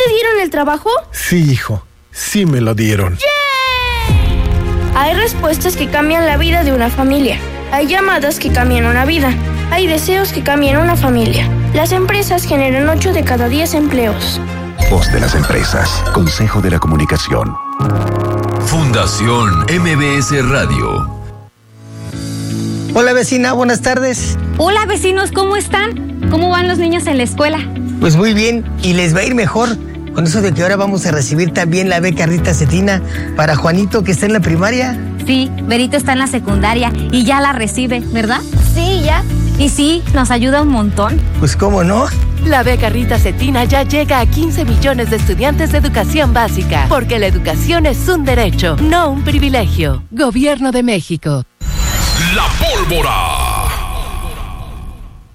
te dieron el trabajo? Sí, hijo. Sí me lo dieron. ¡Yay! Hay respuestas que cambian la vida de una familia. Hay llamadas que cambian una vida. Hay deseos que cambian una familia. Las empresas generan 8 de cada 10 empleos. Voz de las empresas. Consejo de la Comunicación. Fundación MBS Radio. Hola vecina, buenas tardes. Hola vecinos, ¿cómo están? ¿Cómo van los niños en la escuela? Pues muy bien, y les va a ir mejor con eso de que ahora vamos a recibir también la beca Rita Cetina para Juanito, que está en la primaria. Sí, Berito está en la secundaria y ya la recibe, ¿verdad? Sí, ya. Y sí, nos ayuda un montón. Pues cómo no. La beca Rita Cetina ya llega a 15 millones de estudiantes de educación básica, porque la educación es un derecho, no un privilegio. Gobierno de México. La pólvora.